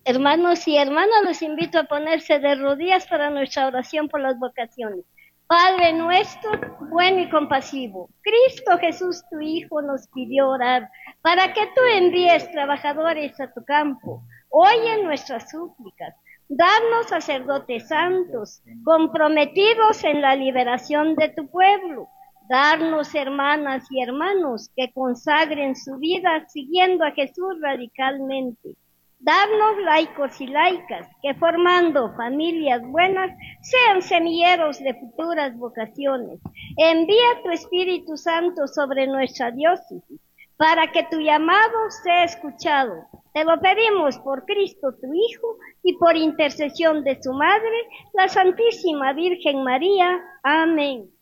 Hermanos y hermanas, los invito a ponerse de rodillas para nuestra oración por las vocaciones. Padre nuestro, bueno y compasivo, Cristo Jesús, tu Hijo, nos pidió orar para que tú envíes trabajadores a tu campo. Oye nuestras súplicas. Darnos sacerdotes santos, comprometidos en la liberación de tu pueblo. Darnos hermanas y hermanos que consagren su vida siguiendo a Jesús radicalmente. Darnos laicos y laicas que formando familias buenas sean semilleros de futuras vocaciones. Envía tu Espíritu Santo sobre nuestra diócesis para que tu llamado sea escuchado. Te lo pedimos por Cristo tu Hijo y por intercesión de su Madre, la Santísima Virgen María. Amén.